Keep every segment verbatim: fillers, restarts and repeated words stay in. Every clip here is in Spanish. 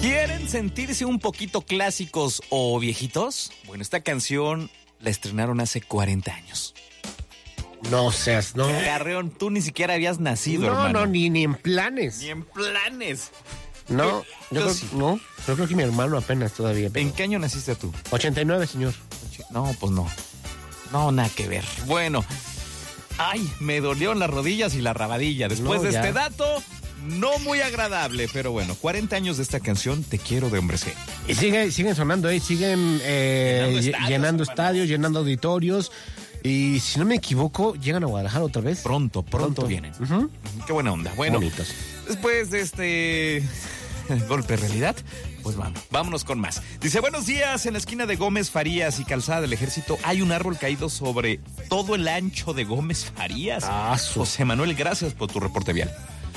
¿Quieren sentirse un poquito clásicos o viejitos? Bueno, esta canción la estrenaron hace cuarenta años. No seas, no. Carreón, tú ni siquiera habías nacido, no, hermano. No, no, ni, ni en planes. Ni en planes. No, yo, yo creo, sí. no, yo creo que mi hermano apenas todavía. Pero... ¿En qué año naciste tú? ochenta y nueve, señor. No, pues no. No, nada que ver. Bueno, ay, me dolieron las rodillas y la rabadilla. Después No, de ya. este dato, no muy agradable, pero bueno, cuarenta años de esta canción, Te quiero de Hombres G. Y sigue, siguen sonando, ¿eh? Siguen eh, Llenando lle- estadios, llenando hermano. estadios, llenando auditorios. Y si no me equivoco, llegan a Guadalajara otra vez. Pronto, pronto, Pronto. vienen. Ujú. Qué buena onda. Bueno, Bonitos. después de este golpe de realidad, pues vamos, vámonos con más. Dice, buenos días, en la esquina de Gómez Farías y Calzada del Ejército hay un árbol caído sobre todo el ancho de Gómez Farías. Ah, su- José Manuel, gracias por tu reporte vial.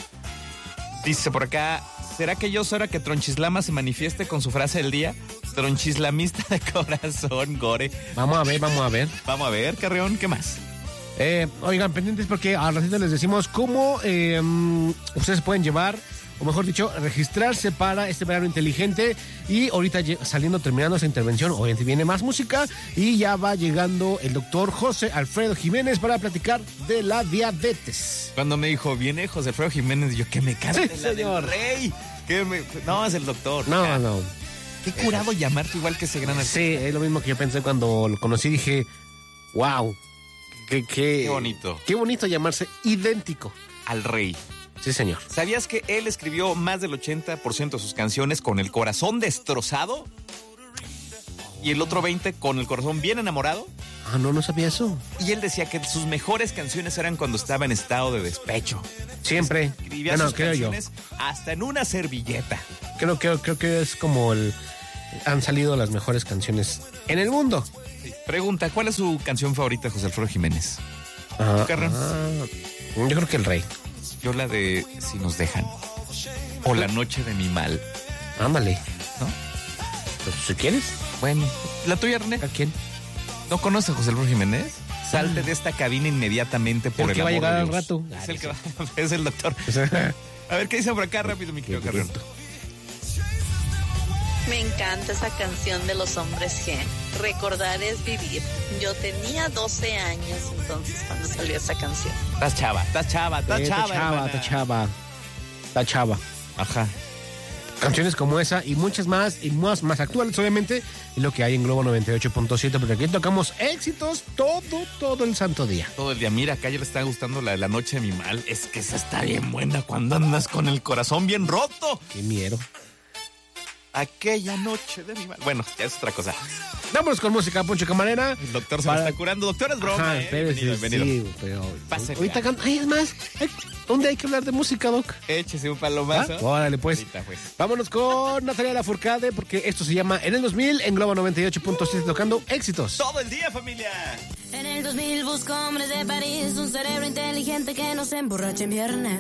Dice por acá, ¿será que yo soy hora que Tronchislama se manifieste con su frase del día? Tronchislamista de corazón, Gore. Vamos a ver, vamos a ver. Vamos a ver, Carreón, ¿qué más? Eh, oigan, pendientes porque al ratito les decimos cómo eh, mm, ustedes pueden llevar, o mejor dicho, registrarse para este verano inteligente. Y ahorita lle- saliendo, terminando esa intervención, obviamente viene más música y ya va llegando el doctor José Alfredo Jiménez para platicar de la diabetes. Cuando me dijo, viene José Alfredo Jiménez, yo que me cante Sí, la del señor. rey. Que me... No, es el doctor. No, Ah, no. Qué curado llamarte igual que ese gran artista. Sí, es lo mismo que yo pensé cuando lo conocí. Dije, wow, qué, qué, Qué bonito. Qué bonito llamarse idéntico. Al rey. Sí, señor. ¿Sabías que él escribió más del ochenta por ciento de sus canciones con el corazón destrozado? Y el otro veinte con el corazón bien enamorado. Ah, no, no sabía eso. Y él decía que sus mejores canciones eran cuando estaba en estado de despecho. Siempre. Escribía Bueno, sus creo yo. canciones hasta en una servilleta. Creo, creo, creo que es como el... Han salido las mejores canciones en el mundo. Sí. Pregunta, ¿cuál es su canción favorita de José Alfredo Jiménez? Ah, Carlos. ah, yo creo que el rey. Yo la de Si nos dejan. O La noche de mi mal. Ándale. ¿No? Pues, si quieres. Bueno, ¿la tuya, René? ¿A quién? ¿No conoces a José Alfredo Jiménez? Salte de esta cabina inmediatamente por El el, que va a amor llegar de al Dios. rato. Es el que va, es el doctor. A ver, ¿qué dicen por acá rápido, mi querido Carrión? Me encanta esa canción de los hombres G. Recordar es vivir. Yo tenía doce años entonces cuando salió esa canción. Estás chava, estás chava, estás Eh, chava, Está chava, hermana. está chava. Está chava. Ajá. Canciones como esa y muchas más y más, más actuales, obviamente, es lo que hay en Globo noventa y ocho punto siete, porque aquí tocamos éxitos todo, todo el santo día. Todo el día. Mira, acá ya le está gustando la de La noche de mi mal. Es que esa está bien buena cuando andas con el corazón bien roto. Qué miedo. Aquella noche de mi mal. Bueno, ya es otra cosa. Vámonos con música, Poncho Camarena. El doctor se Para- me está curando. Doctor, es broma. Ajá, eh. espérese, Bienvenido, bienvenido. sí, pero Pásale. ahorita can- ay, es más, ay, ¿dónde hay que hablar de música, Doc? Échese un palomazo. ¿Ah? Órale, pues. Ahorita, pues. Vámonos con Natalia Lafourcade, porque esto se llama En el dos mil, en Globo noventa y ocho punto siete, tocando éxitos. Todo el día, familia. En el dos mil busco hombres de París, un cerebro inteligente que no se emborrache en viernes.